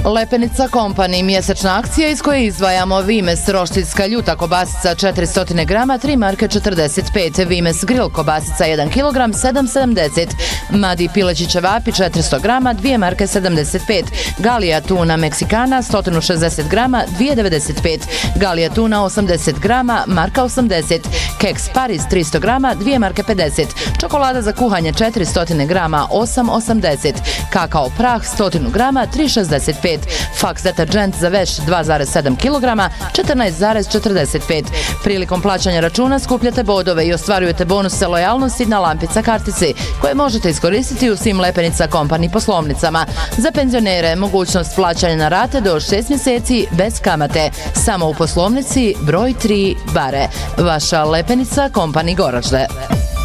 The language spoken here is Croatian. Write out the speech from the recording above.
Lepenica Company, mjesečna akcija iz koje izdvajamo Vimes roštilska ljuta kobasica 400 grama, 3 marke 45, Vimes grill kobasica 1 kg, 7,70, Madi pileći ćevapi 400 grama, 2 marke 75, Galija tuna Meksikana 160 grama, 2,95, Galija tuna 80 grama, marka 80, Keks Paris 300 grama, 2 marke 50, čokolada za kuhanje 400 grama, 8,80, kakao prah 100 grama, 3,65, Fax deterđent za veš 2,7 kg, 14,45. Prilikom plaćanja računa skupljate bodove i ostvarujete bonuse lojalnosti na lampica kartici, koje možete iskoristiti u svim Lepenica Company poslovnicama. Za penzionere mogućnost plaćanja na rate do 6 mjeseci bez kamate. Samo u poslovnici broj 3 Bare. Vaša Lepenica Company Goražde.